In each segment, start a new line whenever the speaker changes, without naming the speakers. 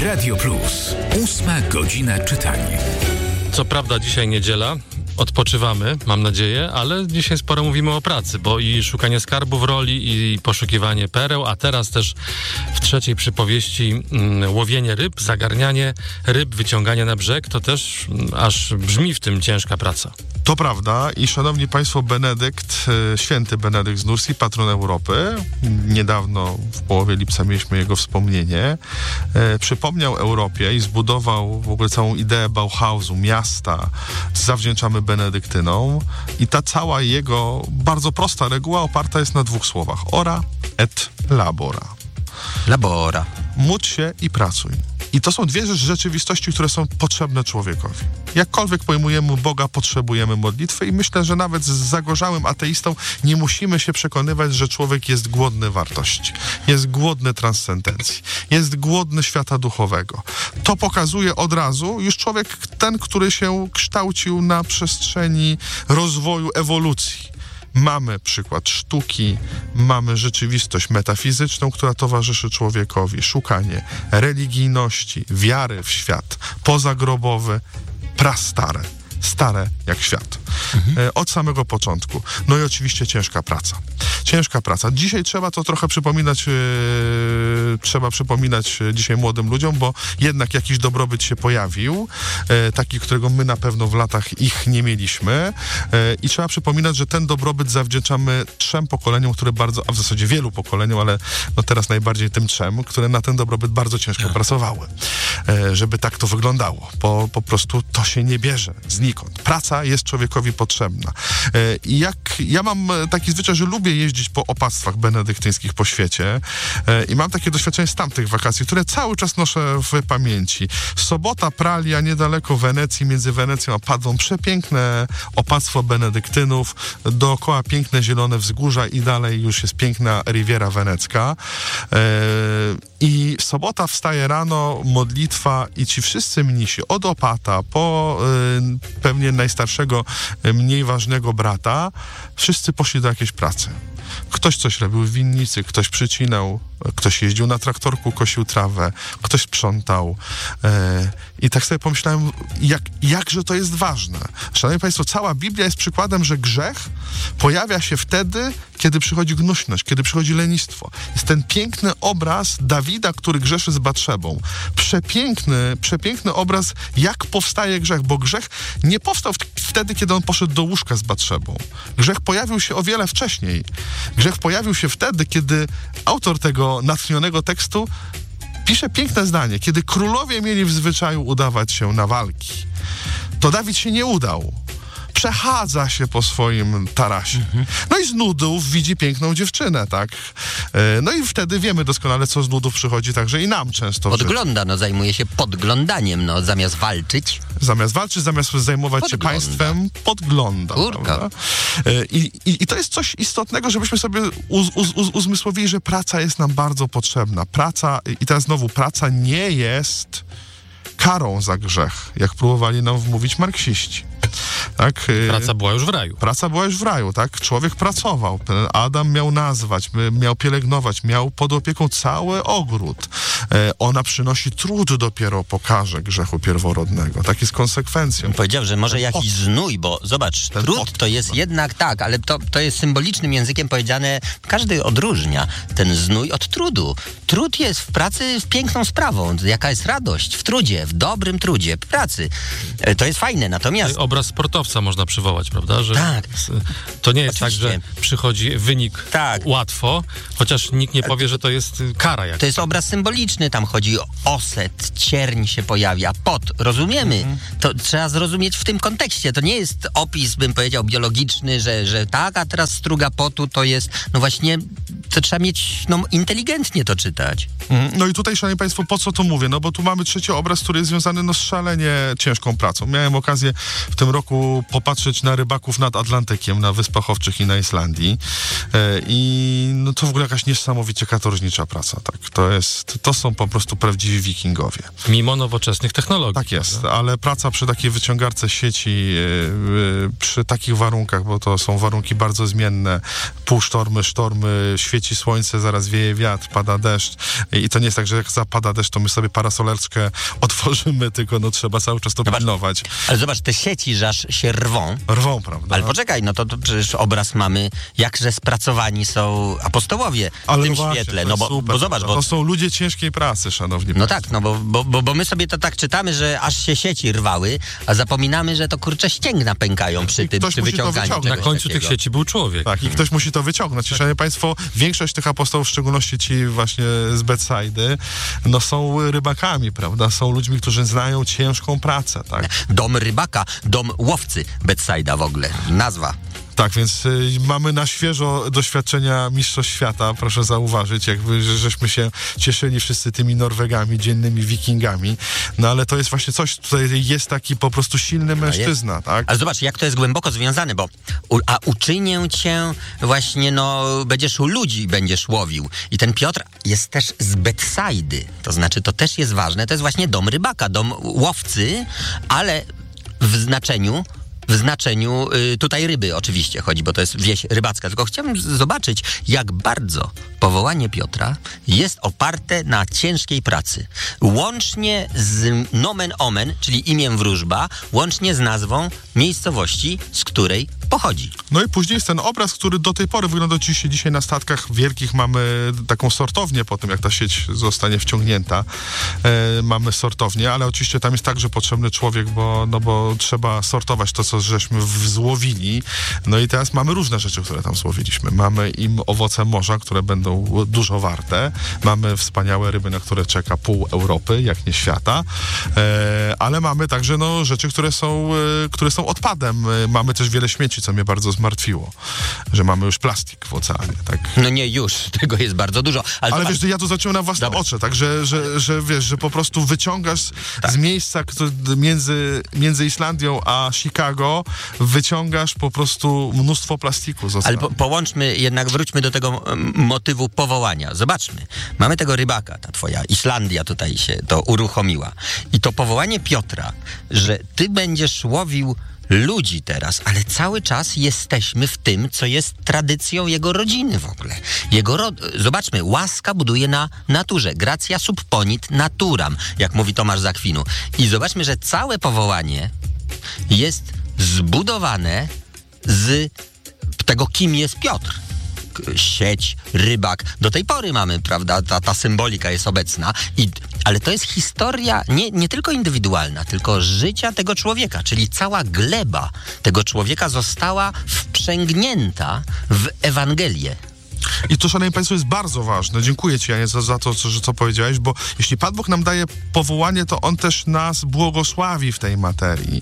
Radio Plus. 8 godzina czytania.
Co prawda dzisiaj niedziela, odpoczywamy, mam nadzieję, ale dzisiaj sporo mówimy o pracy, bo i szukanie skarbu w roli, i poszukiwanie pereł, a teraz też w trzeciej przypowieści łowienie ryb, zagarnianie ryb, wyciąganie na brzeg, to też aż brzmi w tym ciężka praca.
To prawda i szanowni państwo, Benedykt, święty Benedykt z Nursi, patron Europy, niedawno w połowie lipca mieliśmy jego wspomnienie, przypomniał Europie i zbudował w ogóle całą ideę Bauhausu, miasta, zawdzięczamy Benedyktynom i ta cała jego bardzo prosta reguła oparta jest na dwóch słowach: ora et labora.
Labora.
Módl się i pracuj. I to są dwie rzeczywistości, które są potrzebne człowiekowi. Jakkolwiek pojmujemy Boga, potrzebujemy modlitwy i myślę, że nawet z zagorzałym ateistą nie musimy się przekonywać, że człowiek jest głodny wartości, jest głodny transcendencji, jest głodny świata duchowego. To pokazuje od razu już człowiek ten, który się kształcił na przestrzeni rozwoju, ewolucji. Mamy przykład sztuki, mamy rzeczywistość metafizyczną, która towarzyszy człowiekowi, szukanie religijności, wiary w świat pozagrobowy, prastare, stare jak świat. Od samego początku. No i oczywiście ciężka praca. Ciężka praca. Dzisiaj trzeba to trochę przypominać, dzisiaj młodym ludziom, bo jednak jakiś dobrobyt się pojawił, taki, którego my na pewno w latach ich nie mieliśmy i trzeba przypominać, że ten dobrobyt zawdzięczamy 3 pokoleniom, które bardzo, a w zasadzie wielu pokoleniom, ale no teraz najbardziej tym 3, które na ten dobrobyt bardzo ciężko pracowały, żeby tak to wyglądało. Po prostu to się nie bierze znikąd. Praca jest człowiekowi potrzebna. I ja mam taki zwyczaj, że lubię jeździć po opactwach benedyktyńskich po świecie i mam takie doświadczenie z tamtych wakacji, które cały czas noszę w pamięci. Sobota, Pralia, niedaleko Wenecji, między Wenecją a Padwą, przepiękne opactwo benedyktynów, dookoła piękne zielone wzgórza i dalej już jest piękna Riviera Wenecka. I sobota wstaje rano, modlitwa i ci wszyscy mnisi, od opata po pewnie najstarszego, mniej ważnego brata, wszyscy poszli do jakiejś pracy. Ktoś coś robił w winnicy, ktoś przycinał, ktoś jeździł na traktorku, kosił trawę, ktoś sprzątał. I tak sobie pomyślałem, jakże to jest ważne. Szanowni państwo, cała Biblia jest przykładem, że grzech pojawia się wtedy, kiedy przychodzi gnuśność, kiedy przychodzi lenistwo. Jest ten piękny obraz Dawida, który grzeszy z Batszebą. Przepiękny obraz, jak powstaje grzech, bo grzech nie powstał wtedy, kiedy on poszedł do łóżka z Batszebą. Grzech pojawił się o wiele wcześniej. Grzech pojawił się wtedy, kiedy autor tego natchnionego tekstu pisze piękne zdanie. Kiedy królowie mieli w zwyczaju udawać się na walki, to Dawid się nie udał. Przechadza się po swoim tarasie. No i z nudów widzi piękną dziewczynę, tak? No i wtedy wiemy doskonale, co z nudów przychodzi także i nam często.
Podgląda, zajmuje się podglądaniem, zamiast walczyć. Zamiast
zajmować się państwem, podgląda. I to jest coś istotnego, żebyśmy sobie uzmysłowili, że praca jest nam bardzo potrzebna. Praca, i teraz znowu, praca nie jest karą za grzech, jak próbowali nam wmówić marksiści. Tak?
Praca była już w raju.
Praca była już w raju, tak? Człowiek pracował. Adam miał nazwać, miał pielęgnować, miał pod opieką cały ogród. Ona przynosi trud dopiero po karze grzechu pierworodnego. Tak jest konsekwencją.
Powiedział, że może jakiś znój, bo zobacz, trud to jest jednak tak, ale to jest symbolicznym językiem powiedziane, każdy odróżnia ten znój od trudu. Trud jest w pracy piękną sprawą. Jaka jest radość w trudzie, w dobrym trudzie, pracy. To jest fajne, natomiast...
Obraz sportowca można przywołać, prawda? Że
tak.
To nie jest oczywiście tak, że przychodzi wynik łatwo, chociaż nikt nie powie, że to jest kara jakaś.
To jest obraz symboliczny, tam chodzi o oset, cierń się pojawia, pot, rozumiemy. To trzeba zrozumieć w tym kontekście. To nie jest opis, bym powiedział, biologiczny, że tak, a teraz struga potu to jest, no właśnie, to trzeba mieć, inteligentnie to czytać.
No i tutaj, szanowni państwo, po co to mówię? No bo tu mamy trzeci obraz, który jest związany z szalenie ciężką pracą. Miałem okazję w tym roku popatrzeć na rybaków nad Atlantykiem, na Wyspach Owczych i na Islandii. I to w ogóle jakaś niesamowicie katorżnicza praca, tak. są po prostu prawdziwi wikingowie.
Mimo nowoczesnych technologii.
Tak jest, ale praca przy takiej wyciągarce sieci, przy takich warunkach, bo to są warunki bardzo zmienne, półsztormy, sztormy, świeci słońce, zaraz wieje wiatr, pada deszcz i to nie jest tak, że jak zapada deszcz, to my sobie parasoleczkę otworzymy, tylko no trzeba cały czas to pilnować.
Ale zobacz, te sieci aż się rwą.
Rwą, prawda?
Ale poczekaj, no to przecież obraz mamy, jakże spracowani są apostołowie w tym świetle. No bo zobacz,
to są ludzie ciężkiej pracy, szanowni
No
państwo.
tak, no bo my sobie to tak czytamy, że aż się sieci rwały, a zapominamy, że to kurczę ścięgna pękają przy tym, przy wyciąganiu.
Na końcu tych sieci był człowiek.
Tak, i ktoś musi to wyciągnąć. Szanowni państwo, większość tych apostołów, w szczególności ci właśnie z Betsaidy, no są rybakami, prawda? Są ludźmi, którzy znają ciężką pracę, tak?
Dom rybaka, dom łowcy, Betsaida w ogóle, nazwa.
Tak, więc mamy na świeżo doświadczenia mistrzostw świata, proszę zauważyć, jakby żeśmy się cieszyli wszyscy tymi Norwegami, dziennymi wikingami, no ale to jest właśnie coś, tutaj jest taki po prostu silny mężczyzna, tak?
Ale zobacz, jak to jest głęboko związane, bo uczynię cię właśnie, no, będziesz u ludzi, będziesz łowił. I ten Piotr jest też z Betsaidy, to znaczy to też jest ważne, to jest właśnie dom rybaka, dom łowcy, ale w znaczeniu tutaj ryby oczywiście chodzi, bo to jest wieś rybacka. Tylko chciałbym zobaczyć, jak bardzo powołanie Piotra jest oparte na ciężkiej pracy. Łącznie z nomen omen, czyli imię wróżba, łącznie z nazwą miejscowości, z której pochodzi.
No i później jest ten obraz, który do tej pory wygląda dzisiaj na statkach wielkich. Mamy taką sortownię po tym, jak ta sieć zostanie wciągnięta. Mamy sortownię, ale oczywiście tam jest także potrzebny człowiek, bo trzeba sortować to, co żeśmy złowili. No i teraz mamy różne rzeczy, które tam złowiliśmy. Mamy im owoce morza, które będą dużo warte. Mamy wspaniałe ryby, na które czeka pół Europy, jak nie świata. Ale mamy także rzeczy, które są odpadem. Mamy też wiele śmieci, co mnie bardzo zmartwiło, że mamy już plastik w oceanie, tak?
No nie już, tego jest bardzo dużo.
Ale wiesz, ja to zacząłem na własne oczy, tak, że wiesz, że po prostu wyciągasz z miejsca między Islandią a Chicago, wyciągasz po prostu mnóstwo plastiku z oceanu.
Ale połączmy, jednak wróćmy do tego motywu powołania. Zobaczmy, mamy tego rybaka, ta twoja Islandia tutaj się to uruchomiła. I to powołanie Piotra, że ty będziesz łowił ludzi teraz, ale cały czas jesteśmy w tym, co jest tradycją jego rodziny w ogóle. Zobaczmy, łaska buduje na naturze. Gratia subponit naturam, jak mówi Tomasz z Akwinu. I zobaczmy, że całe powołanie jest zbudowane z tego, kim jest Piotr. Sieć, rybak. Do tej pory mamy, prawda, ta symbolika jest obecna. Ale to jest historia nie tylko indywidualna, tylko życia tego człowieka, czyli cała gleba tego człowieka została wprzęgnięta w Ewangelię.
I to, szanowni państwo, jest bardzo ważne. Dziękuję ci, Janie, za to, co powiedziałeś, bo jeśli Pan Bóg nam daje powołanie, to On też nas błogosławi w tej materii.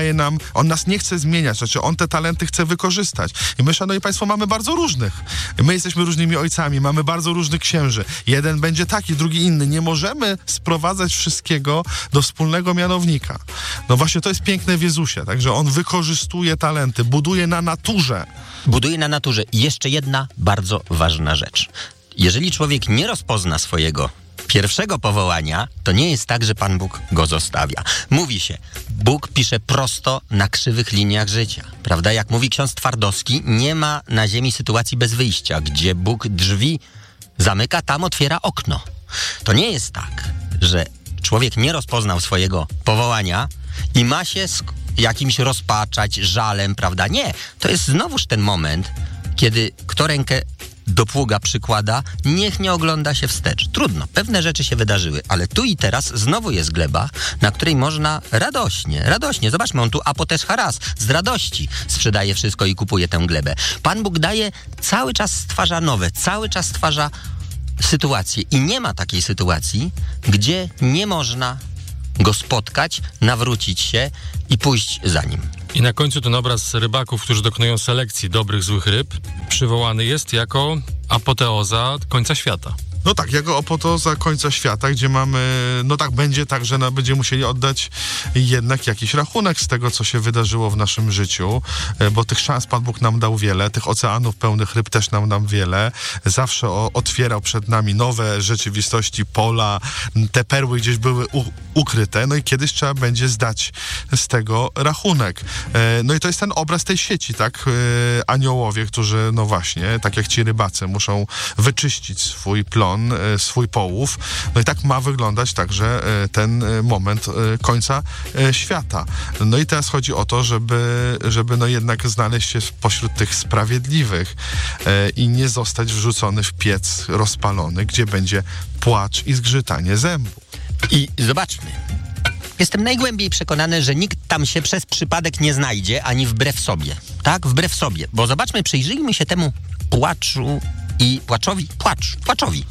On nas nie chce zmieniać, znaczy On te talenty chce wykorzystać. I my, szanowni państwo, mamy bardzo różnych. My jesteśmy różnymi ojcami, mamy bardzo różnych księży. Jeden będzie taki, drugi inny. Nie możemy sprowadzać wszystkiego do wspólnego mianownika. No właśnie to jest piękne w Jezusie, także On wykorzystuje talenty, buduje na naturze.
Buduje na naturze. I jeszcze jedna bardzo ważna rzecz. Jeżeli człowiek nie rozpozna swojego pierwszego powołania, to nie jest tak, że Pan Bóg go zostawia. Mówi się, Bóg pisze prosto na krzywych liniach życia. Prawda? Jak mówi ksiądz Twardowski, nie ma na ziemi sytuacji bez wyjścia. Gdzie Bóg drzwi zamyka, tam otwiera okno. To nie jest tak, że człowiek nie rozpoznał swojego powołania i ma się jakimś rozpaczać, żalem, prawda? Nie. To jest znowuż ten moment, kiedy kto rękę do pługa przykłada, niech nie ogląda się wstecz. Trudno, pewne rzeczy się wydarzyły, ale tu i teraz znowu jest gleba, na której można radośnie, zobaczmy, on tu apotes haras, z radości sprzedaje wszystko i kupuje tę glebę. Pan Bóg cały czas stwarza nowe, cały czas stwarza sytuację i nie ma takiej sytuacji, gdzie nie można go spotkać, nawrócić się i pójść za nim.
I na końcu ten obraz rybaków, którzy dokonują selekcji dobrych, złych ryb, przywołany jest jako apoteoza końca świata.
No tak, jako apoteoza końca świata, gdzie mamy, no tak, będzie tak, że będziemy musieli oddać jednak jakiś rachunek z tego, co się wydarzyło w naszym życiu, bo tych szans Pan Bóg nam dał wiele, tych oceanów pełnych ryb też nam dał wiele, zawsze otwierał przed nami nowe rzeczywistości, pola, te perły gdzieś były ukryte, no i kiedyś trzeba będzie zdać z tego rachunek. No i to jest ten obraz tej sieci, tak? Aniołowie, którzy, no właśnie, tak jak ci rybacy, muszą wyczyścić swój plon, swój połów. No i tak ma wyglądać także ten moment końca świata. No i teraz chodzi o to, żeby no jednak znaleźć się pośród tych sprawiedliwych i nie zostać wrzucony w piec rozpalony, gdzie będzie płacz i zgrzytanie zębów.
I zobaczmy. Jestem najgłębiej przekonany, że nikt tam się przez przypadek nie znajdzie, ani wbrew sobie. Tak? Wbrew sobie. Bo zobaczmy, przyjrzyjmy się temu płaczu i płaczowi.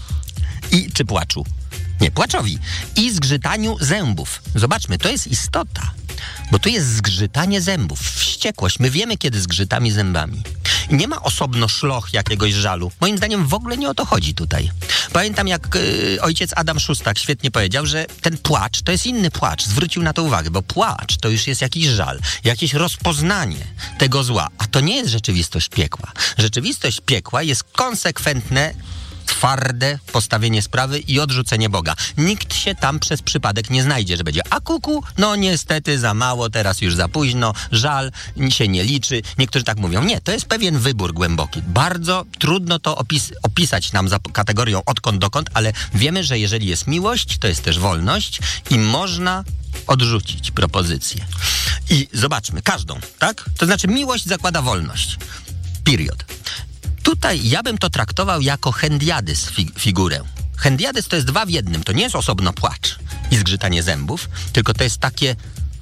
Czy płaczu? Nie, płaczowi. I zgrzytaniu zębów. Zobaczmy, to jest istota. Bo tu jest zgrzytanie zębów, wściekłość. My wiemy, kiedy zgrzytamy zębami. I nie ma osobno szloch jakiegoś żalu. Moim zdaniem w ogóle nie o to chodzi tutaj. Pamiętam, jak ojciec Adam Szustak świetnie powiedział, że ten płacz to jest inny płacz. Zwrócił na to uwagę, bo płacz to już jest jakiś żal, jakieś rozpoznanie tego zła. A to nie jest rzeczywistość piekła. Rzeczywistość piekła jest konsekwentne, twarde postawienie sprawy i odrzucenie Boga. Nikt się tam przez przypadek nie znajdzie, że będzie, a kuku, no niestety za mało, teraz już za późno, żal, się nie liczy. Niektórzy tak mówią. Nie, to jest pewien wybór głęboki. Bardzo trudno to opisać nam za kategorią odkąd dokąd, ale wiemy, że jeżeli jest miłość, to jest też wolność i można odrzucić propozycję. I zobaczmy, każdą, tak? To znaczy miłość zakłada wolność. Period. Tutaj ja bym to traktował jako hendiadys figurę. Hendiadys to jest 2 w 1. To nie jest osobno płacz i zgrzytanie zębów, tylko to jest takie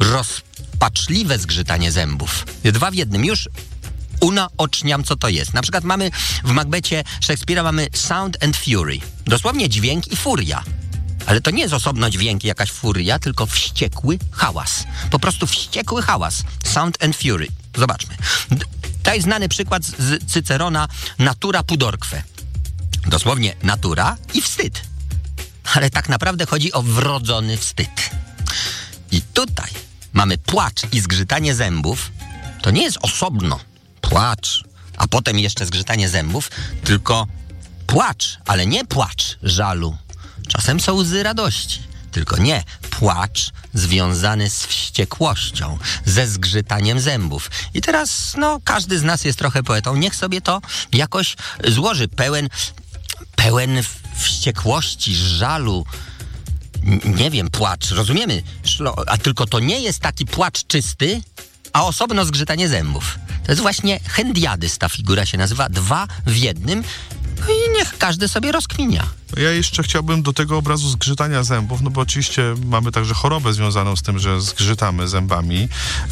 rozpaczliwe zgrzytanie zębów. 2 w 1. Już unaoczniam, co to jest. Na przykład mamy w Macbecie Szekspira mamy sound and fury. Dosłownie dźwięk i furia. Ale to nie jest osobno dźwięk i jakaś furia, tylko wściekły hałas. Po prostu wściekły hałas. Sound and fury. Zobaczmy. Tutaj znany przykład z Cycerona natura pudorque. Dosłownie natura i wstyd. Ale tak naprawdę chodzi o wrodzony wstyd. I tutaj mamy płacz i zgrzytanie zębów. To nie jest osobno płacz, a potem jeszcze zgrzytanie zębów, tylko płacz, ale nie płacz żalu. Czasem są łzy radości. Tylko nie, płacz związany z wściekłością, ze zgrzytaniem zębów. I teraz, no, każdy z nas jest trochę poetą. Niech sobie to jakoś złoży. Pełen wściekłości, żalu. Nie wiem, płacz, rozumiemy. A tylko to nie jest taki płacz czysty, a osobno zgrzytanie zębów. To jest właśnie hendiadys, ta figura się nazywa, 2 w 1. No i niech każdy sobie rozkminia.
Ja jeszcze chciałbym do tego obrazu zgrzytania zębów, no bo oczywiście mamy także chorobę związaną z tym, że zgrzytamy zębami,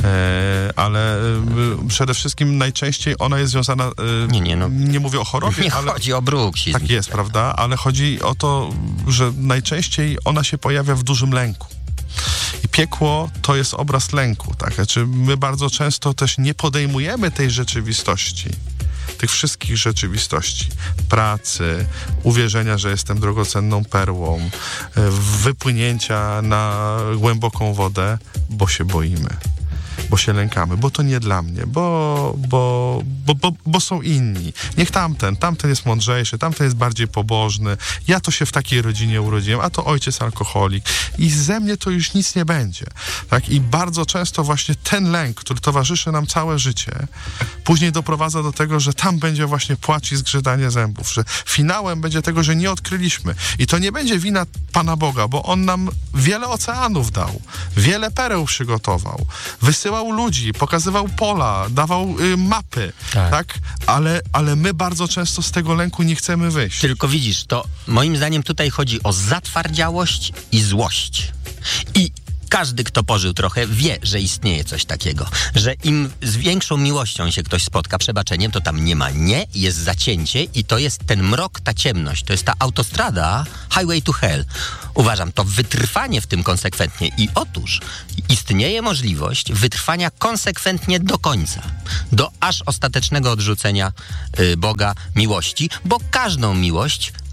ale przede wszystkim najczęściej ona jest związana... Nie mówię o chorobie,
nie ale... chodzi o bruksizm.
Tak jest, prawda? Ale chodzi o to, że najczęściej ona się pojawia w dużym lęku. I piekło to jest obraz lęku, tak? Znaczy my bardzo często też nie podejmujemy tej rzeczywistości, tych wszystkich rzeczywistości, pracy, uwierzenia, że jestem drogocenną perłą, wypłynięcia na głęboką wodę, bo się boimy, bo się lękamy, bo to nie dla mnie, bo są inni. Niech tamten jest mądrzejszy, tamten jest bardziej pobożny, ja to się w takiej rodzinie urodziłem, a to ojciec alkoholik i ze mnie to już nic nie będzie. Tak? I bardzo często właśnie ten lęk, który towarzyszy nam całe życie, później doprowadza do tego, że tam będzie właśnie płacz i zgrzytanie zębów, że finałem będzie tego, że nie odkryliśmy. I to nie będzie wina Pana Boga, bo On nam wiele oceanów dał, wiele pereł przygotował, wysyłał ludzi, pokazywał pola, dawał mapy, tak? Ale my bardzo często z tego lęku nie chcemy wyjść.
Tylko widzisz, to moim zdaniem tutaj chodzi o zatwardziałość i złość. I każdy, kto pożył trochę, wie, że istnieje coś takiego. Że im z większą miłością się ktoś spotka, przebaczeniem, to tam nie ma nie, jest zacięcie i to jest ten mrok, ta ciemność. To jest ta autostrada Highway to Hell. Uważam, to wytrwanie w tym konsekwentnie. I otóż istnieje możliwość wytrwania konsekwentnie do końca. Do aż ostatecznego odrzucenia Boga, miłości, bo każdą miłość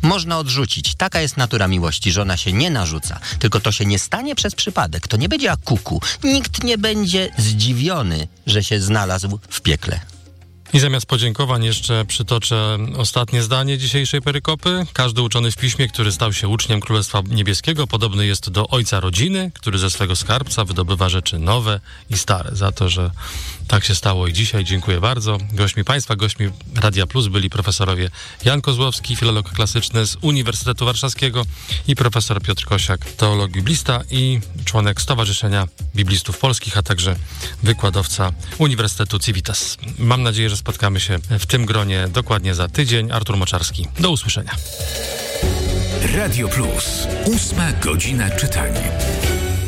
można odrzucić. Taka jest natura miłości, że ona się nie narzuca. Tylko to się nie stanie przez przypadek. To nie będzie jak kuku. Nikt nie będzie zdziwiony, że się znalazł w piekle.
I zamiast podziękowań jeszcze przytoczę ostatnie zdanie dzisiejszej perykopy. Każdy uczony w piśmie, który stał się uczniem Królestwa Niebieskiego, podobny jest do ojca rodziny, który ze swego skarbca wydobywa rzeczy nowe i stare. Za to, że tak się stało i dzisiaj. Dziękuję bardzo. Gośćmi Państwa, gośćmi Radia Plus byli profesorowie Jan Kozłowski, filolog klasyczny z Uniwersytetu Warszawskiego i profesor Piotr Kosiak, teolog biblista i członek Stowarzyszenia Biblistów Polskich, a także wykładowca Uniwersytetu Civitas. Mam nadzieję, że spotkamy się w tym gronie dokładnie za tydzień. Artur Moczarski. Do usłyszenia.
Radio Plus. 8 godzina czytania.